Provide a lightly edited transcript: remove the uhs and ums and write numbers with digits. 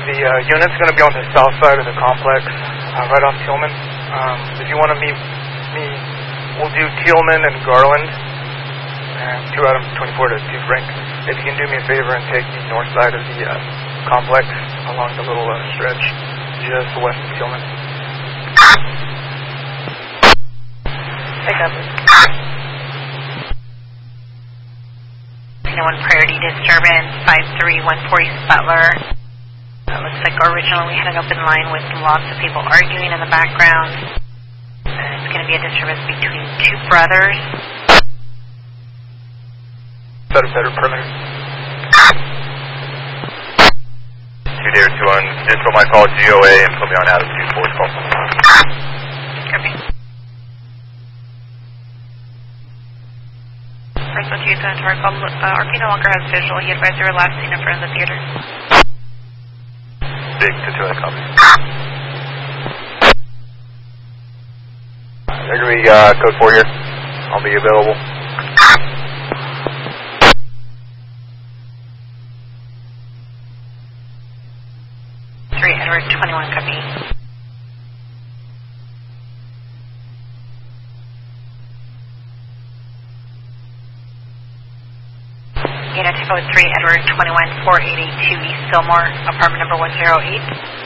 The unit's going to be on the south side of the complex, right off Tillman. If you want to meet me, we'll do Tillman and Garland, and 2 Adam 24 to 2 Frank. If you can do me a favor and take the north side of the complex along the little stretch just west of Tillman. Pick up. One priority disturbance, 53140 Butler. Looks like originally we had an open line with lots of people arguing in the background. It's going to be a disturbance between 2 brothers. Better perimeter. 2 David 2-1, just put my call GOA and put me on Adam 2-4's call. Copy. First one to use on our call, RP no longer has visual. He advised they were last seen in front of the theater. Big to 2 copy. They're going to be code 4 here. I'll be available. Edward 21 copy. Unit Typo 3 Edward 21 4882 East Fillmore, apartment number 108.